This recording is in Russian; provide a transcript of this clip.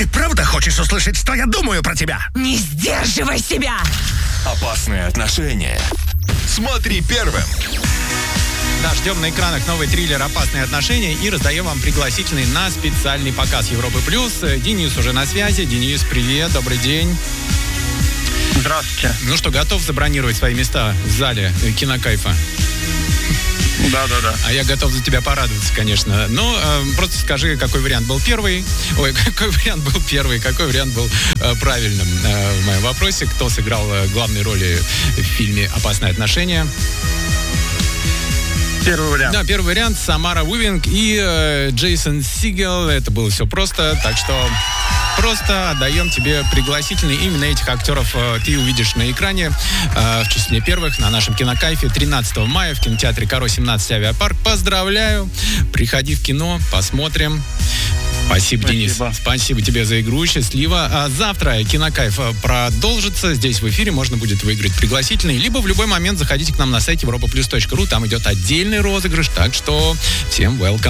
Ты правда хочешь услышать, что я думаю про тебя? Не сдерживай себя! Опасные отношения. Смотри первым. Да, ждем на экранах новый триллер «Опасные отношения» и раздаем вам пригласительный на специальный показ Европы+. Денис уже на связи. Денис, привет, добрый день. Здравствуйте. Ну что, готов забронировать свои места в зале «Кинокайфа»? Да. А я готов за тебя порадоваться, конечно. Ну, просто скажи, какой вариант был первый. Какой вариант был первый, какой вариант был правильным в моем вопросе. Кто сыграл главные роли в фильме «Опасные отношения»? Первый вариант. Да, первый вариант. Самара Уивинг и Джейсон Сигел. Это было все просто, так что просто отдаем тебе пригласительный. Именно этих актеров ты увидишь на экране в числе первых на нашем Кинокайфе 13 мая в кинотеатре Каро 17 Авиапарк. Поздравляю. Приходи в кино, посмотрим. Спасибо, Денис. Спасибо тебе за игру. Счастливо. А завтра Кинокайф продолжится. Здесь в эфире можно будет выиграть пригласительный. Либо в любой момент заходите к нам на сайте europaplus.ru. Там идет отдельный розыгрыш. Так что всем welcome.